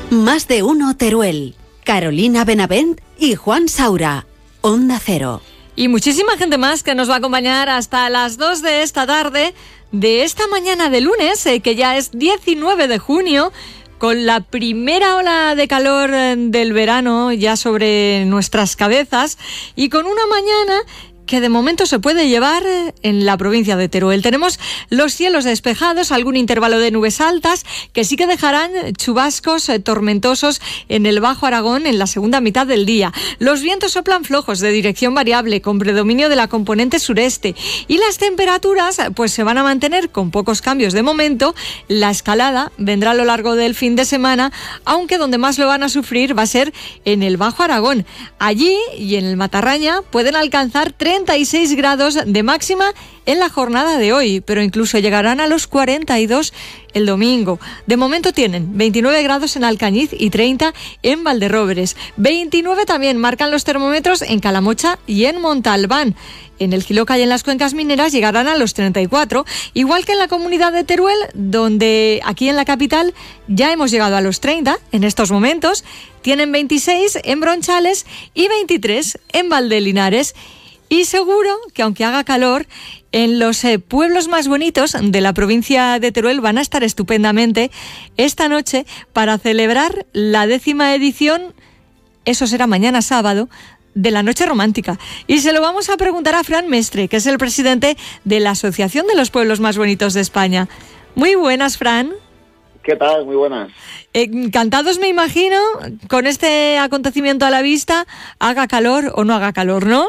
Más de uno Teruel. Carolina Benavent y Juan Saura. Onda Cero. Y muchísima gente más que nos va a acompañar hasta las 2 de esta tarde, de esta mañana de lunes, que ya es 19 de junio, con la primera ola de calor del verano ya sobre nuestras cabezas y con una mañana que de momento se puede llevar en la provincia de Teruel. Tenemos los cielos despejados, algún intervalo de nubes altas que sí que dejarán chubascos tormentosos en el Bajo Aragón en la segunda mitad del día. Los vientos soplan flojos de dirección variable con predominio de la componente sureste y las temperaturas pues se van a mantener con pocos cambios de momento. La escalada vendrá a lo largo del fin de semana, aunque donde más lo van a sufrir va a ser en el Bajo Aragón. Allí y en el Matarraña pueden alcanzar 36 grados de máxima en la jornada de hoy, pero incluso llegarán a los 42 el domingo. De momento tienen 29 grados en Alcañiz y 30 en Valderróberes. 29 también marcan los termómetros en Calamocha y en Montalbán. En el Jiloca y en las cuencas mineras llegarán a los 34, igual que en la comunidad de Teruel, donde aquí en la capital ya hemos llegado a los 30 en estos momentos. Tienen 26 en Bronchales y 23 en Valdelinares. Y seguro que aunque haga calor, en los pueblos más bonitos de la provincia de Teruel van a estar estupendamente esta noche para celebrar la 10ª edición, eso será mañana sábado, de la Noche Romántica. Y se lo vamos a preguntar a Fran Mestre, que es el presidente de la Asociación de los Pueblos Más Bonitos de España. Muy buenas, Fran. ¿Qué tal? Muy buenas. Encantados, me imagino, con este acontecimiento a la vista, haga calor o no haga calor, ¿no?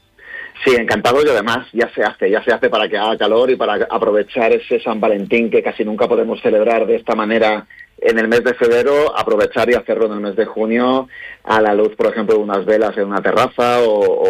Sí, encantado, y además ya se hace para que haga calor y para aprovechar ese San Valentín que casi nunca podemos celebrar de esta manera en el mes de febrero, aprovechar y hacerlo en el mes de junio a la luz, por ejemplo, de unas velas en una terraza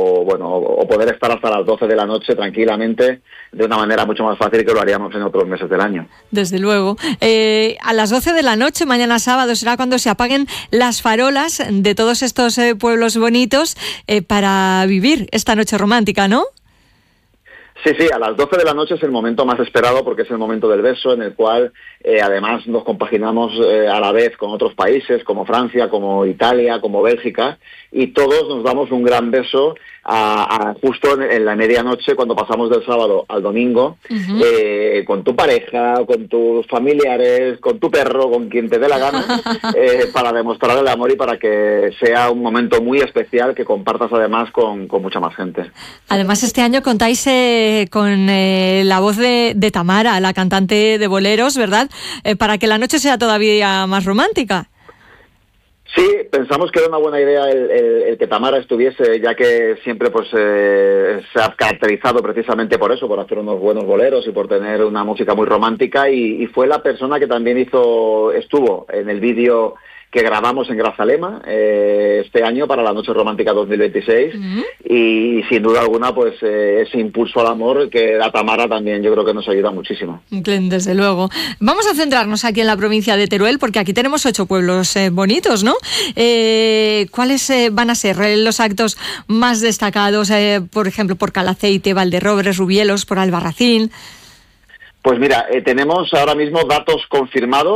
o poder estar hasta las 12 de la noche tranquilamente de una manera mucho más fácil que lo haríamos en otros meses del año. Desde luego. A las 12 de la noche, mañana sábado, será cuando se apaguen las farolas de todos estos pueblos bonitos para vivir esta noche romántica, ¿no? Sí, a las 12 de la noche es el momento más esperado porque es el momento del beso en el cual además nos compaginamos a la vez con otros países como Francia, como Italia, como Bélgica, y todos nos damos un gran beso justo en la medianoche cuando pasamos del sábado al domingo, con tu pareja, con tus familiares, con tu perro, con quien te dé la gana, para demostrar el amor y para que sea un momento muy especial que compartas además con mucha más gente. Además, este año contáis con la voz de Tamara, la cantante de boleros, ¿verdad? Para que la noche sea todavía más romántica. Sí, pensamos que era una buena idea el que Tamara estuviese, ya que siempre pues se ha caracterizado precisamente por eso, por hacer unos buenos boleros y por tener una música muy romántica, y fue la persona que también estuvo en el vídeo que grabamos en Grazalema este año para la Noche Romántica 2026, y sin duda alguna pues ese impulso al amor que da Tamara también yo creo que nos ayuda muchísimo. Desde luego. Vamos a centrarnos aquí en la provincia de Teruel porque aquí tenemos 8 pueblos bonitos, ¿no? ¿Cuáles van a ser los actos más destacados, por ejemplo, por Calaceite, Valderróberes, Rubielos, por Albarracín? Pues mira, tenemos ahora mismo datos confirmados